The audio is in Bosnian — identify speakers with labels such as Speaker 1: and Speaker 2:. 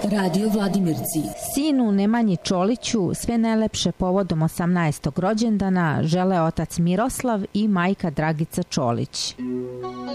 Speaker 1: Radio Vladimirci.
Speaker 2: Sinu Nemanji Čoliću sve najlepše povodom 18. rođendana žele otac Miroslav i majka Dragica Čolić.